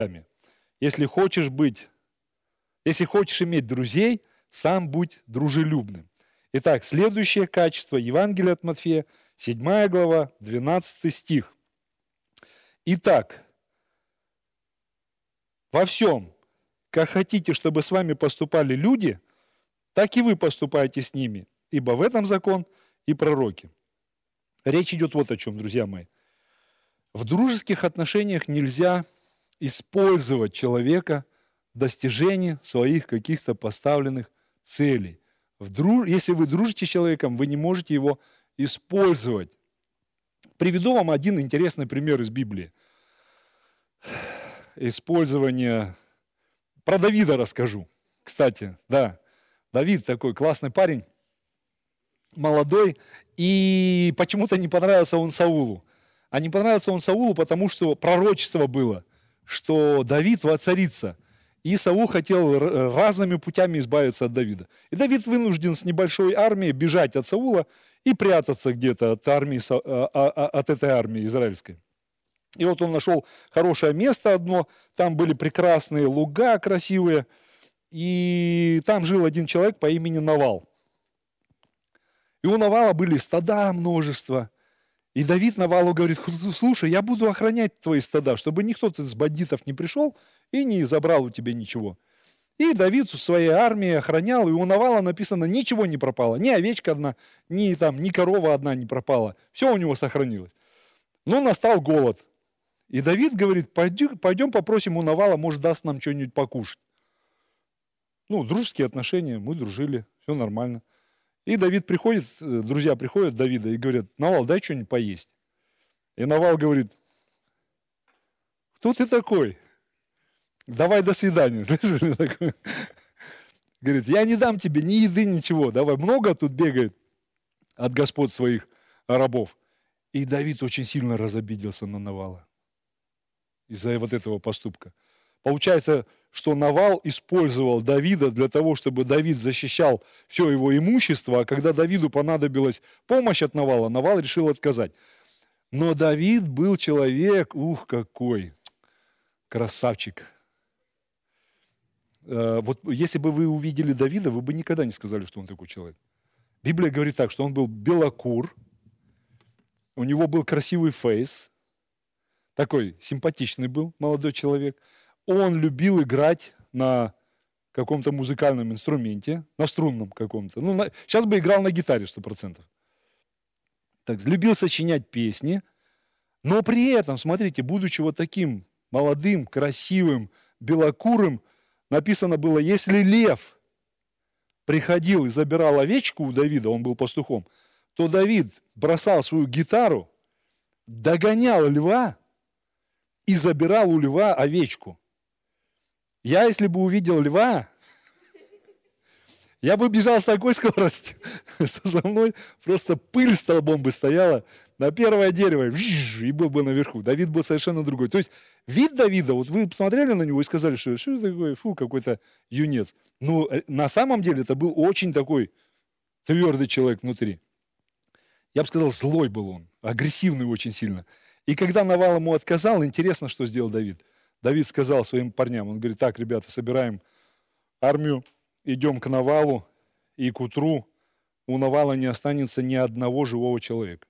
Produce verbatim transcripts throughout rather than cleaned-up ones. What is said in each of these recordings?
Если хочешь быть, если хочешь иметь друзей, сам будь дружелюбным. Итак, следующее качество Евангелия от Матфея, седьмая глава, двенадцатый стих. Итак, во всем, как хотите, чтобы с вами поступали люди, так и вы поступаете с ними, ибо в этом закон и пророки. Речь идет вот о чем, друзья мои. В дружеских отношениях нельзя использовать человека в достижении своих каких-то поставленных целей. В друж... Если вы дружите с человеком, вы не можете его использовать. Приведу вам один интересный пример из Библии. Использование... Про Давида расскажу, кстати, да. Давид такой классный парень, молодой, и почему-то не понравился он Саулу. А не понравился он Саулу, потому что пророчество было, что Давид воцарится. И Саул хотел разными путями избавиться от Давида. И Давид вынужден с небольшой армией бежать от Саула и прятаться где-то от, армии, от этой армии израильской. И вот он нашел хорошее место одно, там были прекрасные луга красивые, и там жил один человек по имени Навал. И у Навала были стада множество. И Давид Навалу говорит: слушай, я буду охранять твои стада, чтобы никто из бандитов не пришел и не забрал у тебя ничего. И Давид со своей армией охранял, и у Навала написано, ничего не пропало. Ни овечка одна, ни, там, ни корова одна не пропала. Все у него сохранилось. Но настал голод. И Давид говорит: пойдем, пойдем попросим у Навала, может, даст нам что-нибудь покушать. Ну, дружеские отношения, мы дружили, все нормально. И Давид приходит, друзья приходят Давида и говорят: Навал, дай что-нибудь поесть. И Навал говорит: кто ты такой? Давай до свидания. Говорит: я не дам тебе ни еды, ничего. Давай, много тут бегает от господ своих рабов. И Давид очень сильно разобиделся на Навала из-за вот этого поступка. Получается, что Навал использовал Давида для того, чтобы Давид защищал все его имущество, а когда Давиду понадобилась помощь от Навала, Навал решил отказать. Но Давид был человек, ух, какой, красавчик. Вот если бы вы увидели Давида, вы бы никогда не сказали, что он такой человек. Библия говорит так, что он был белокур, у него был красивый фейс, такой симпатичный был молодой человек. Он любил играть на каком-то музыкальном инструменте, на струнном каком-то. Ну, на, сейчас бы играл на гитаре сто процентов. Так, любил сочинять песни, но при этом, смотрите, будучи вот таким молодым, красивым, белокурым, написано было, если лев приходил и забирал овечку у Давида, он был пастухом, то Давид бросал свою гитару, догонял льва и забирал у льва овечку. Я, если бы увидел льва, я бы бежал с такой скоростью, что за мной просто пыль столбом бы стояла на первое дерево, и был бы наверху. Давид был совершенно другой. То есть вид Давида, вот вы посмотрели на него и сказали, что что это такое, фу, какой-то юнец. Но на самом деле это был очень такой твердый человек внутри. Я бы сказал, злой был он, агрессивный очень сильно. И когда Навал ему отказал, интересно, что сделал Давид. Давид сказал своим парням, он говорит: так, ребята, собираем армию, идем к Навалу, и к утру у Навала не останется ни одного живого человека.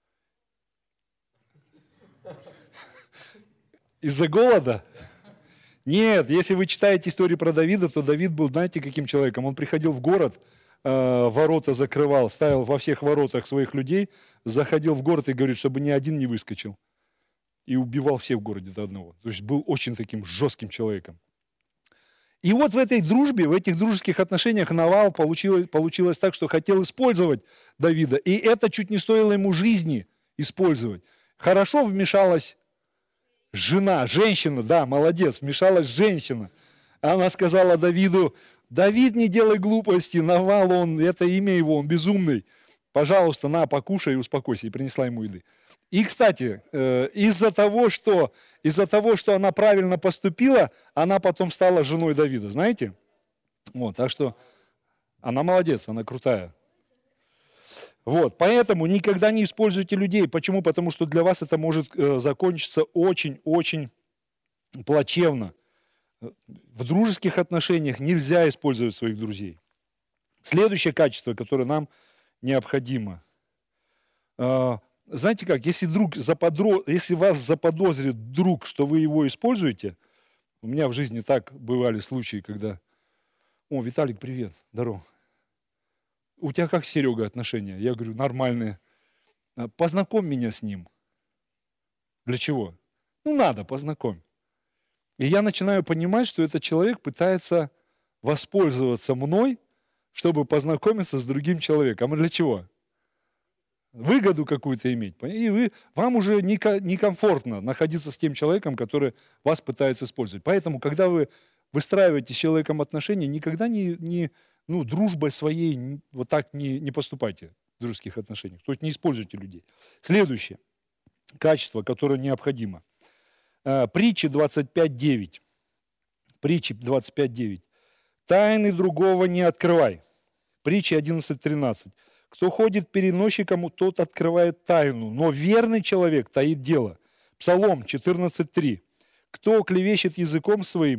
Из-за голода? Нет, если вы читаете историю про Давида, то Давид был, знаете, каким человеком? Он приходил в город, э, ворота закрывал, ставил во всех воротах своих людей, заходил в город и говорит, чтобы ни один не выскочил. И убивал всех в городе до одного. То есть был очень таким жестким человеком. И вот в этой дружбе, в этих дружеских отношениях Навал получилось, получилось так, что хотел использовать Давида. И это чуть не стоило ему жизни использовать. Хорошо вмешалась жена, женщина, да, молодец, вмешалась женщина. Она сказала Давиду: Давид, не делай глупости, Навал, он, это имя его, он безумный. Пожалуйста, на, покушай и успокойся. И принесла ему еды. И, кстати, из-за того, что, из-за того, что она правильно поступила, она потом стала женой Давида, знаете? Вот, так что она молодец, она крутая. Вот, поэтому никогда не используйте людей. Почему? Потому что для вас это может закончиться очень-очень плачевно. В дружеских отношениях нельзя использовать своих друзей. Следующее качество, которое нам необходимо. Знаете как, если, друг заподро... если вас заподозрит друг, что вы его используете, у меня в жизни так бывали случаи, когда: «О, Виталик, привет, здорово. У тебя как с Серегой отношения?» Я говорю: «Нормальные». «Познакомь меня с ним». Для чего? Ну, надо, познакомь. И я начинаю понимать, что этот человек пытается воспользоваться мной, чтобы познакомиться с другим человеком. А для чего? Выгоду какую-то иметь. И вы, вам уже некомфортно находиться с тем человеком, который вас пытается использовать. Поэтому, когда вы выстраиваете с человеком отношения, никогда не, не ну, дружбой своей вот так не, не поступайте в дружеских отношениях. То есть не используйте людей. Следующее качество, которое необходимо. Притчи двадцать пять девять. Притчи двадцать пять девять. «Тайны другого не открывай». Притчи одиннадцать тринадцать. «Кто ходит переносчиком, тот открывает тайну, но верный человек таит дело». Псалом четырнадцать три. «Кто клевещет языком своим,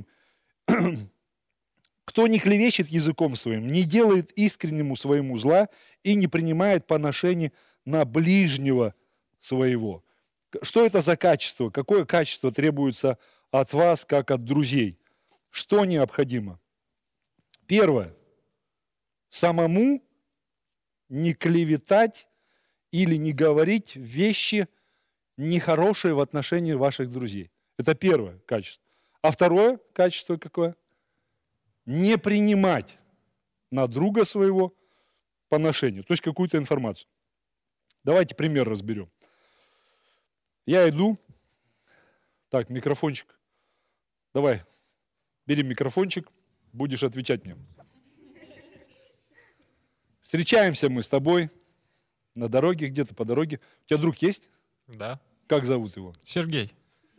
кто не клевещет языком своим, не делает искреннему своему зла и не принимает поношений на ближнего своего». Что это за качество? Какое качество требуется от вас, как от друзей? Что необходимо? Первое. Самому не клеветать или не говорить вещи нехорошие в отношении ваших друзей. Это первое качество. А второе качество какое? Не принимать на друга своего поношение, то есть какую-то информацию. Давайте пример разберем. Я иду, так, микрофончик, давай, бери микрофончик, будешь отвечать мне. Встречаемся мы с тобой на дороге, где-то по дороге. У тебя друг есть? Да. Как зовут его? Сергей.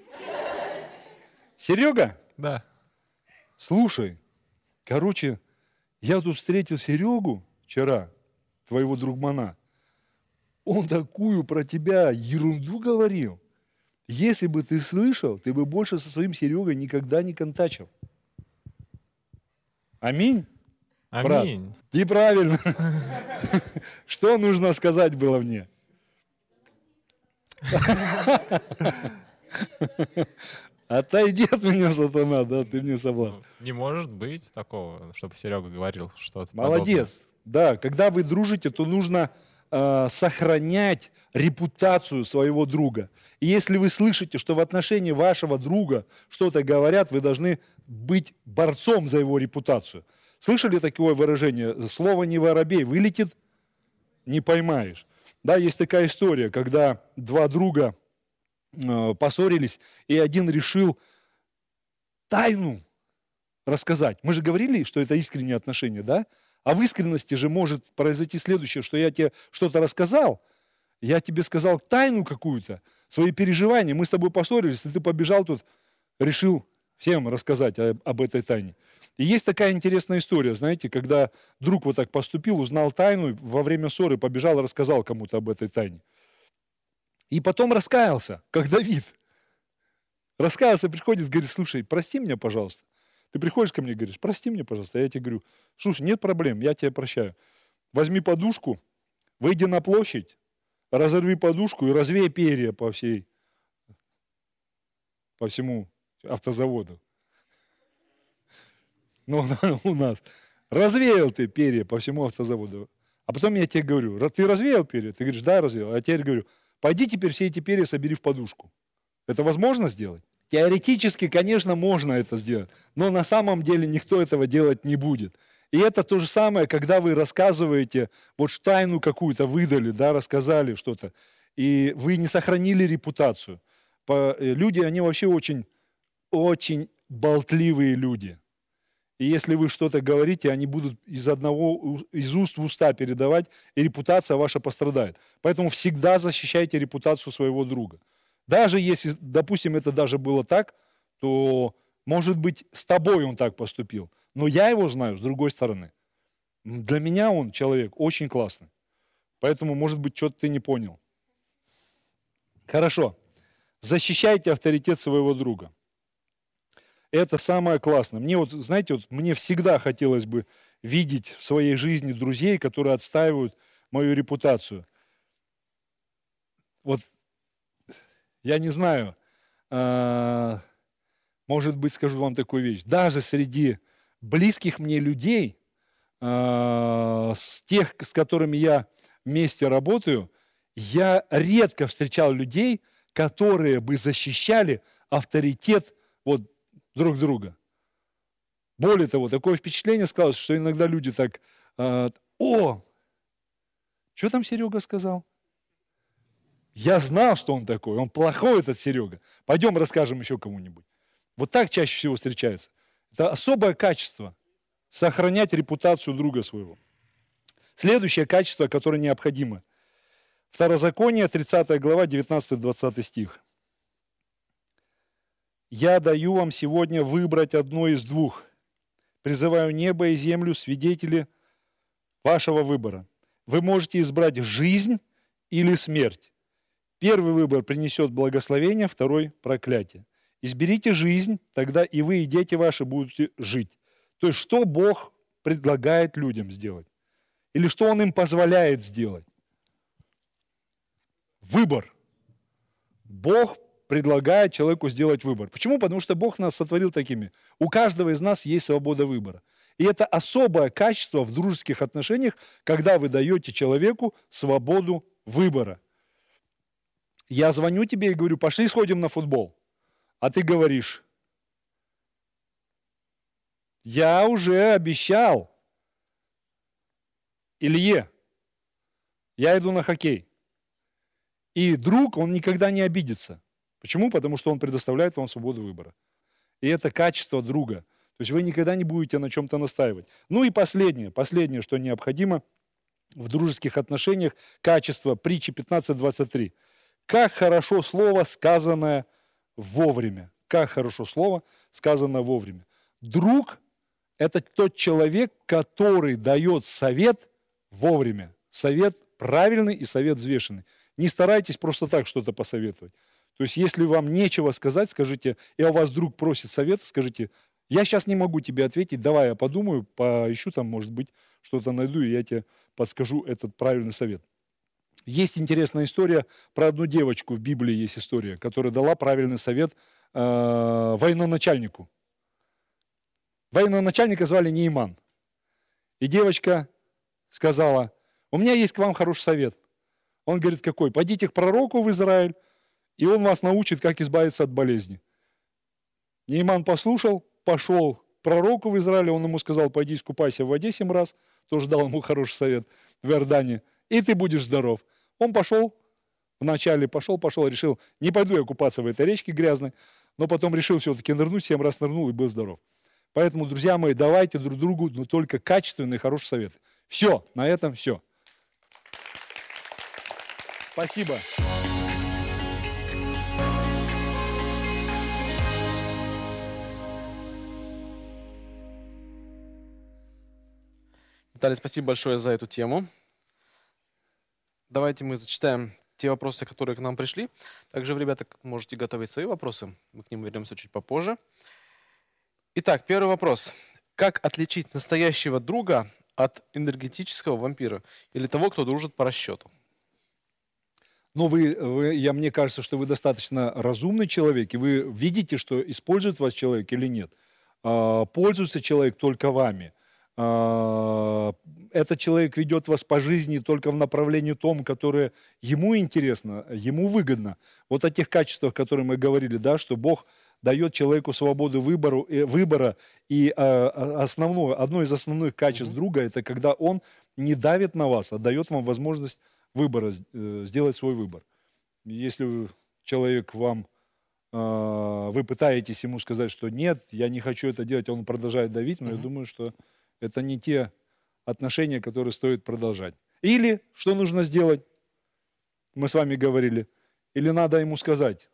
Серега? Да. Слушай, короче, я тут встретил Серегу вчера, твоего другмана. Он такую про тебя ерунду говорил. Если бы ты слышал, ты бы больше со своим Серегой никогда не контачил. Аминь? Аминь. Брат, и правильно. Что нужно сказать было мне? Отойди от меня, сатана, да, ты мне соблазн. Не может быть такого, чтобы Серега говорил что-то Молодец. Да, когда вы дружите, то нужно э, сохранять репутацию своего друга. И если вы слышите, что в отношении вашего друга что-то говорят, вы должны быть борцом за его репутацию. Слышали такое выражение? Слово не воробей, вылетит, не поймаешь. Да, есть такая история, когда два друга э, поссорились, и один решил тайну рассказать. Мы же говорили, что это искренние отношения, да? А в искренности же может произойти следующее, что я тебе что-то рассказал, я тебе сказал тайну какую-то, свои переживания, мы с тобой поссорились, и ты побежал тут, решил всем рассказать об, об этой тайне. И есть такая интересная история, знаете, когда друг вот так поступил, узнал тайну, во время ссоры побежал и рассказал кому-то об этой тайне. И потом раскаялся, как Давид. Раскаялся, приходит, говорит: слушай, прости меня, пожалуйста. Ты приходишь ко мне и говоришь: прости меня, пожалуйста. Я тебе говорю: слушай, нет проблем, я тебя прощаю. Возьми подушку, выйди на площадь, разорви подушку и развей перья по всей, по всему автозаводу. Ну, у нас. Развеял ты перья по всему автозаводу. А потом я тебе говорю: ты развеял перья? Ты говоришь: да, развеял. А я теперь говорю: пойди теперь все эти перья собери в подушку. Это возможно сделать? Теоретически, конечно, можно это сделать, но на самом деле никто этого делать не будет. И это то же самое, когда вы рассказываете, вот тайну какую-то выдали, да, рассказали что-то, и вы не сохранили репутацию. Люди, они вообще очень, очень болтливые люди. И если вы что-то говорите, они будут из одного, из уст в уста передавать, и репутация ваша пострадает. Поэтому всегда защищайте репутацию своего друга. Даже если, допустим, это даже было так, то, может быть, с тобой он так поступил. Но я его знаю с другой стороны. Для меня он человек очень классный. Поэтому, может быть, что-то ты не понял. Хорошо. Защищайте авторитет своего друга. Это самое классное. Мне вот, знаете, вот мне всегда хотелось бы видеть в своей жизни друзей, которые отстаивают мою репутацию. Вот я не знаю, а, может быть, скажу вам такую вещь. Даже среди близких мне людей, а, с тех, с которыми я вместе работаю, я редко встречал людей, которые бы защищали авторитет вот друг друга. Более того, такое впечатление складывалось, что иногда люди так, э, о, что там Серега сказал? Я знал, что он такой, он плохой этот Серега. Пойдем расскажем еще кому-нибудь. Вот так чаще всего встречается. Это особое качество – сохранять репутацию друга своего. Следующее качество, которое необходимо. Второзаконие, тридцатая глава, девятнадцатый-двадцатый стих. «Я даю вам сегодня выбрать одно из двух. Призываю небо и землю, свидетели вашего выбора. Вы можете избрать жизнь или смерть. Первый выбор принесет благословение, второй – проклятие. Изберите жизнь, тогда и вы, и дети ваши будете жить». То есть, что Бог предлагает людям сделать? Или что Он им позволяет сделать? Выбор. Бог предлагает человеку сделать выбор. Почему? Потому что Бог нас сотворил такими. У каждого из нас есть свобода выбора. И это особое качество в дружеских отношениях, когда вы даете человеку свободу выбора. Я звоню тебе и говорю, пошли сходим на футбол. А ты говоришь, я уже обещал Илье, я иду на хоккей. И друг, он никогда не обидится. Почему? Потому что он предоставляет вам свободу выбора. И это качество друга. То есть вы никогда не будете на чем-то настаивать. Ну и последнее, последнее, что необходимо в дружеских отношениях, качество притчи пятнадцать двадцать три. Как хорошо слово, сказанное вовремя. Как хорошо слово, сказанное вовремя. Друг – это тот человек, который дает совет вовремя. Совет правильный и совет взвешенный. Не старайтесь просто так что-то посоветовать. То есть, если вам нечего сказать, скажите, и у вас друг просит совета, скажите, я сейчас не могу тебе ответить, давай я подумаю, поищу там, может быть, что-то найду, и я тебе подскажу этот правильный совет. Есть интересная история про одну девочку, в Библии есть история, которая дала правильный совет э, военачальнику. Военачальника звали Нейман. И девочка сказала, у меня есть к вам хороший совет. Он говорит, какой? Пойдите к пророку в Израиль, и он вас научит, как избавиться от болезни. Нейман послушал, пошел к пророку в Израиле, он ему сказал, пойди искупайся в воде семь раз, тоже дал ему хороший совет в Иордане, и ты будешь здоров. Он пошел, вначале пошел, пошел, решил, не пойду я купаться в этой речке грязной, но потом решил все-таки нырнуть, семь раз нырнул и был здоров. Поэтому, друзья мои, давайте друг другу но только качественные, хорошие советы. Все, на этом все. Спасибо. Виталий, спасибо большое за эту тему. Давайте мы зачитаем те вопросы, которые к нам пришли. Также вы, ребята, можете готовить свои вопросы. Мы к ним вернемся чуть попозже. Итак, первый вопрос. Как отличить настоящего друга от энергетического вампира или того, кто дружит по расчету? Ну, вы, вы, я, мне кажется, что вы достаточно разумный человек, и вы видите, что использует вас человек или нет. А, пользуется человек только вами. А, этот человек ведет вас по жизни только в направлении том, которое ему интересно, ему выгодно. Вот о тех качествах, о которых мы говорили, да, что Бог дает человеку свободу выбору, э, выбора, и э, основное, одно из основных качеств mm-hmm. друга – это когда он не давит на вас, а дает вам возможность выбора, э, сделать свой выбор. Если человек вам, э, вы пытаетесь ему сказать, что нет, я не хочу это делать, а он продолжает давить, но mm-hmm. я думаю, что это не те отношения, которые стоит продолжать. Или что нужно сделать? Мы с вами говорили. Или надо ему сказать,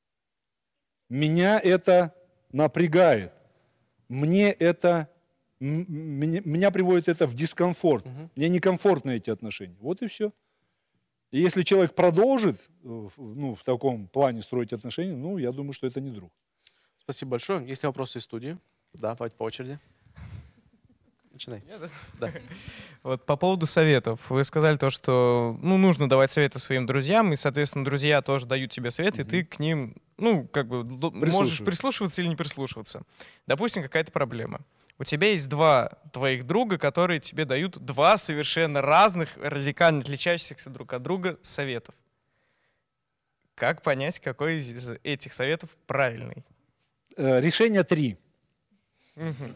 меня это напрягает, мне это, меня, меня приводит это в дискомфорт, угу. мне некомфортны эти отношения. Вот и все. И если человек продолжит ну, в таком плане строить отношения, ну, я думаю, что это не друг. Спасибо большое. Есть ли вопросы из студии? Да, давайте по очереди. Начинай. Да. Вот по поводу советов. Вы сказали то, что ну, нужно давать советы своим друзьям, и, соответственно, друзья тоже дают тебе советы, Мгм. и ты к ним, ну, как бы д- можешь Прислушиваюсь. прислушиваться или не прислушиваться. Допустим, какая-то проблема. У тебя есть два твоих друга, которые тебе дают два совершенно разных, радикально отличающихся друг от друга советов. Как понять, какой из этих советов правильный? Э, Решение три. Мгм.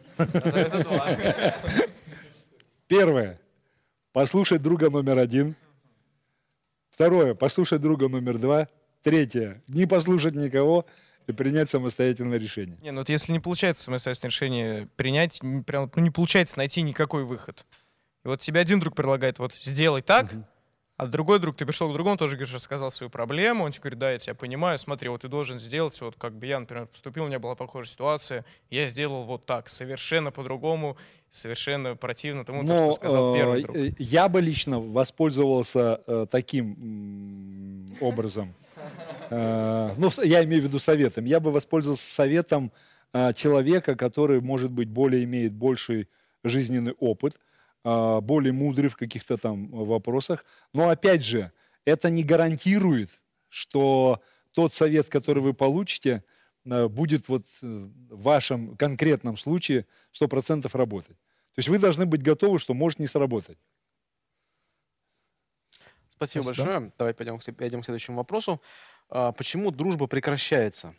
Первое. Послушать друга номер один. Второе. Послушать друга номер два. Третье. Не послушать никого и принять самостоятельное решение. Не, ну вот если не получается самостоятельное решение принять, н- прям, ну не получается найти никакой выход. И вот тебе один друг предлагает, вот сделай так, Мгм. а другой друг, ты пришел к другому, тоже говоришь, рассказал свою проблему, он тебе говорит, да, я тебя понимаю, смотри, вот ты должен сделать, вот как бы я, например, поступил, у меня была похожая ситуация, я сделал вот так, совершенно по-другому, совершенно противно тому, то, что Но сказал первый э, друг. э, я бы лично воспользовался э, таким м, образом. Э, ну, с- я имею в виду советом. Я бы воспользовался советом э, человека, который, может быть, более имеет больший жизненный опыт, э, более мудрый в каких-то там вопросах. Но опять же, это не гарантирует, что тот совет, который вы получите, э, будет вот э, в вашем конкретном случае сто процентов работать. То есть вы должны быть готовы, что может не сработать. Спасибо Спасибо. большое. Давай пойдем, к след- перейдем к следующему вопросу. А, Почему дружба прекращается?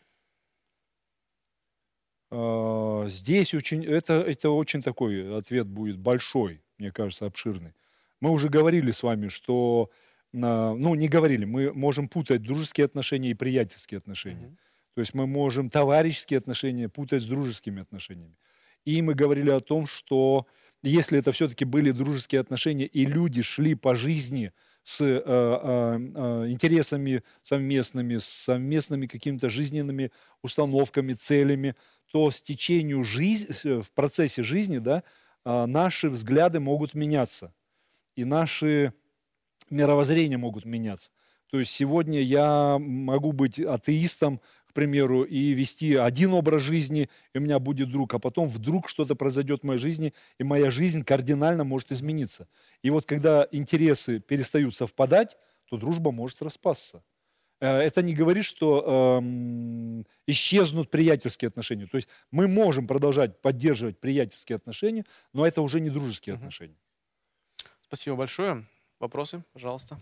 А, Здесь очень, это, это очень такой ответ будет большой, мне кажется, обширный. Мы уже говорили с вами, что, а, ну, не говорили, мы можем путать дружеские отношения и приятельские отношения. Мгм. То есть мы можем товарищеские отношения путать с дружескими отношениями. И мы говорили о том, что если это все-таки были дружеские отношения, и люди шли по жизни с э, э, э, интересами совместными, с совместными какими-то жизненными установками, целями, то с течению жизни, в процессе жизни, да, а, наши взгляды могут меняться, и наши мировоззрения могут меняться. То есть сегодня я могу быть атеистом, к примеру, и вести один образ жизни, и у меня будет друг, а потом вдруг что-то произойдет в моей жизни, и моя жизнь кардинально может измениться. И вот когда интересы перестают совпадать, то дружба может распасться. Э, Это не говорит, что эм, исчезнут приятельские отношения. То есть мы можем продолжать поддерживать приятельские отношения, но это уже не дружеские Мгм. отношения. Спасибо большое. Вопросы, пожалуйста.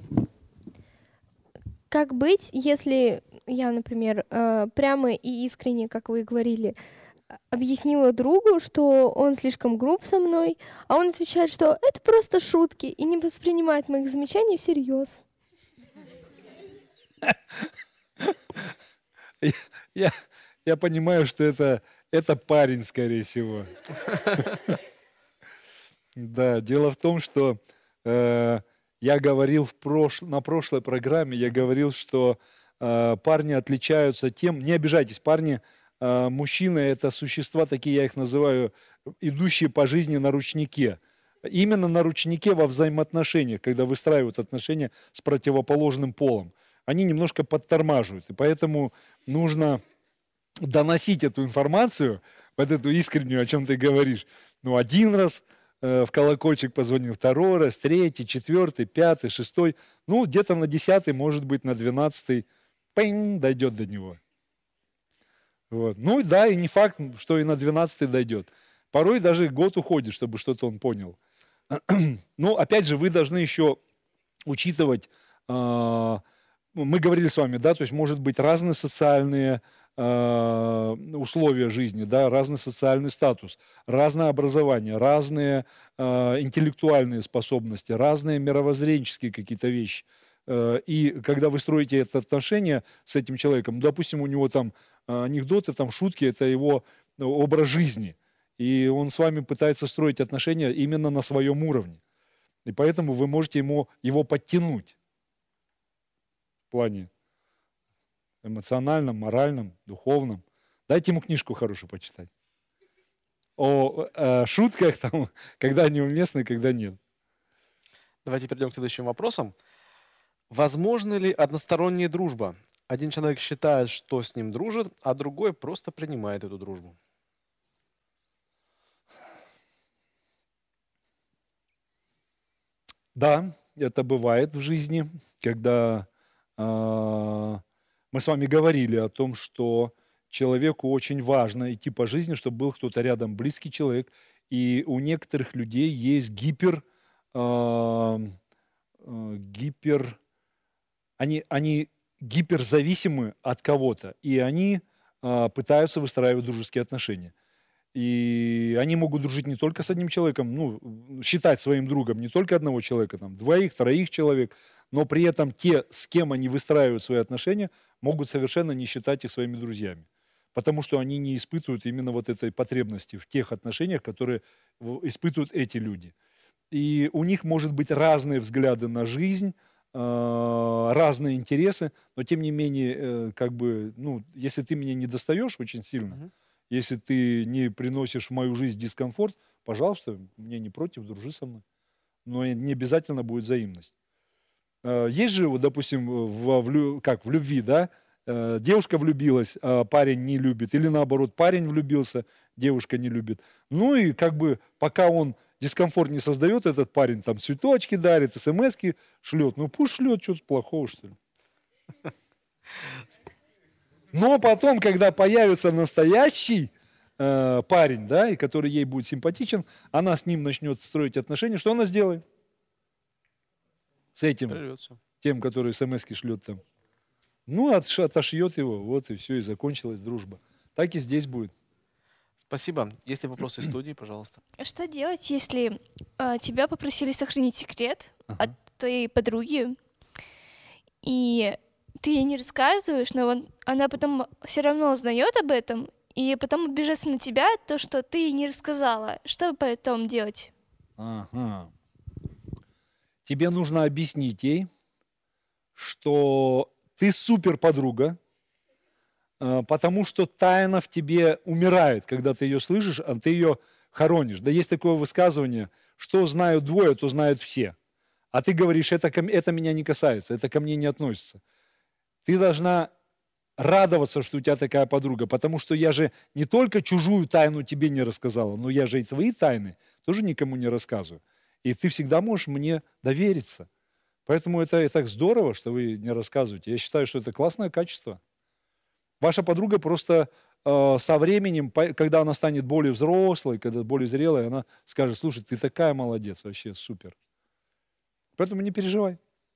Как быть, если я, например, э, прямо и искренне, как вы говорили, а- объяснила другу, что он слишком груб со мной, а он отвечает, что это просто шутки и не воспринимает моих замечаний всерьез. Я, я- я понимаю, что это, это парень, скорее всего. Да, дело в том, что э, я говорил в прош... на прошлой программе, я говорил, что э, парни отличаются тем, не обижайтесь, парни, э, мужчины это существа, такие я их называю, идущие по жизни на ручнике. Именно на ручнике во взаимоотношениях, когда выстраивают отношения с противоположным полом. Они немножко подтормаживают, и поэтому нужно доносить эту информацию, вот эту искреннюю, о чем ты говоришь, ну, один раз э, в колокольчик позвонил, второй раз, третий, четвертый, пятый, шестой, ну, где-то на десятый, может быть, на двенадцатый, пинь, дойдет до него. Вот. Ну, и да, и не факт, что и на двенадцатый дойдет. Порой даже год уходит, чтобы что-то он понял. Ну, опять же, вы должны еще учитывать, а, мы говорили с вами, да, то есть может быть разные социальные а, условия жизни, да, разный социальный статус, разное образование, разные а, интеллектуальные способности, разные мировоззренческие какие-то вещи. Э, И когда вы строите это отношение с этим человеком, ну, допустим, у него там а, анекдоты, там шутки, это его э, образ жизни, и он с вами пытается строить отношения именно на своем уровне. И поэтому вы можете ему, его подтянуть в плане эмоциональном, моральном, духовном. Дайте ему книжку хорошую почитать. О э, шутках, там, когда они уместны, когда нет. Давайте перейдем к следующим вопросам. Возможна ли односторонняя дружба? один человек считает, что с ним дружит, а другой просто принимает эту дружбу? Да, это бывает в жизни, когда а, мы с вами говорили о том, что человеку очень важно идти по жизни, чтобы был кто-то рядом, близкий человек. И у некоторых людей есть гипер, а, а, гипер, они, они гиперзависимы от кого-то, и они а, пытаются выстраивать дружеские отношения. И они могут дружить не только с одним человеком, ну, считать своим другом не только одного человека, там, двоих, троих человек, но при этом те, с кем они выстраивают свои отношения, могут совершенно не считать их своими друзьями. Потому что они не испытывают именно вот этой потребности в тех отношениях, которые в- испытывают эти люди. И у них может быть разные взгляды на жизнь, э, разные интересы, но тем не менее, э, как бы, ну, если ты меня не достаешь очень сильно, Мгм. если ты не приносишь в мою жизнь дискомфорт, пожалуйста, мне не против, дружи со мной. Но и не обязательно будет взаимность. Э, Есть же, вот, допустим, в, в лю- как в любви, да, э, девушка влюбилась, а парень не любит, или наоборот, парень влюбился, девушка не любит. Ну и как бы пока он дискомфорт не создает, этот парень там цветочки дарит, смс-ки шлет. Ну пусть шлет, что-то плохого, что ли. Но потом, когда появится настоящий э, парень, да, и который ей будет симпатичен, она с ним начнет строить отношения, что она сделает? С этим, Прервется. тем, который смс-ки шлет там. Ну, отш- отошьет его, вот и все, и закончилась дружба. Так и здесь будет. Спасибо. Есть ли вопросы из студии, пожалуйста? Что делать, если а, тебя попросили сохранить секрет от твоей подруги, и ты ей не рассказываешь, но он- она потом все равно узнает об этом, и потом обижается на тебя, то, что ты ей не рассказала. Что потом делать? Ага. Тебе нужно объяснить ей, что ты супер подруга, э, потому что тайна в тебе умирает, когда ты ее слышишь, а ты ее хоронишь. Да есть такое высказывание, что знают двое, то знают все. А ты говоришь, это, ко м- это меня не касается, это ко мне не относится. Ты должна радоваться, что у тебя такая подруга, потому что я же не только чужую тайну тебе не рассказала, но я же и твои тайны тоже никому не рассказываю. И ты всегда можешь мне довериться. Поэтому это так здорово, что вы не рассказываете. Я считаю, что это классное качество. Ваша подруга просто э, со временем, по- когда она станет более взрослой, когда более зрелой, она скажет, слушай, ты такая молодец, вообще супер. Поэтому не переживай.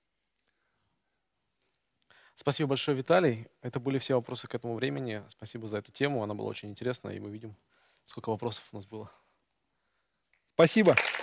Спасибо большое, Виталий. Это были все вопросы к этому времени. Спасибо за эту тему. Она была очень интересна, и мы видим, сколько вопросов у нас было. Спасибо.